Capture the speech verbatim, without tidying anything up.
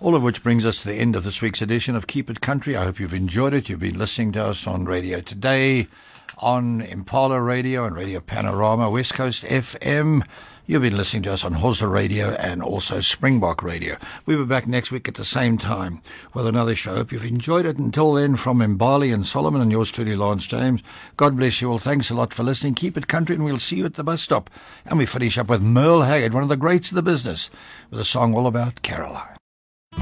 All of which brings us to the end of this week's edition of Keep It Country. I hope you've enjoyed it. You've been listening to us on Radio Today, on Impala Radio and Radio Panorama, West Coast F M. You've been listening to us on Hosa Radio and also Springbok Radio. We'll be back next week at the same time with another show. Hope you've enjoyed it. Until then, from Mbali and Solomon and yours truly, Lance James, God bless you all. Thanks a lot for listening. Keep it country, and we'll see you at the bus stop. And we finish up with Merle Haggard, one of the greats of the business, with a song all about Caroline.